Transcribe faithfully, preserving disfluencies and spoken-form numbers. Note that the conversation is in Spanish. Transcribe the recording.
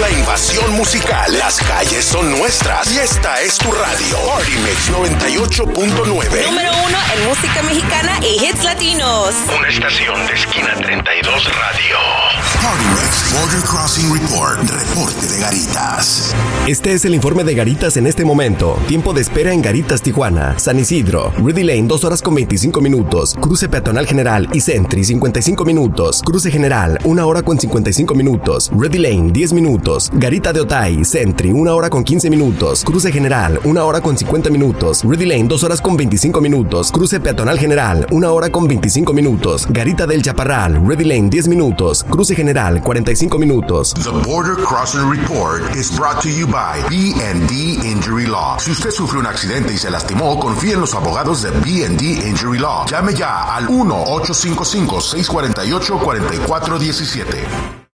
la invasión musical. Las calles son nuestras y esta es tu radio. Party Mix noventa y ocho punto nueve. Número uno en música mexicana y hits latinos. Una estación de Esquina treinta y dos Radio. Party Mix Border Crossing Report. Reporte de Garitas. Este es el informe de Garitas en este momento. Tiempo de espera en Garitas, Tijuana. San Isidro, Rudy Lane, dos horas con veinticinco minutos. Cruce Peatonal General y Sentry, cincuenta y cinco minutos. Cruce General, una hora con cincuenta y cinco minutos. Rudy Lane, diez minutos. Garita de Otay, Sentry, una hora con quince minutos. Cruce General, una hora con cincuenta minutos. Rudy Lane, dos horas con veinticinco minutos. Cruce Peatonal General, una hora con veinticinco minutos. Garita del Chaparral, Rudy Lane, diez minutos. Cruce General, cuarenta y cinco minutos. The Border Crossing Report is brought to you by B and D Injury Law. Si usted sufrió un accidente y se lastimó, confíe en los abogados de B and D Injury Law. Llame ya al uno ocho cinco cinco, seis cuatro ocho, cuatro cuatro uno siete.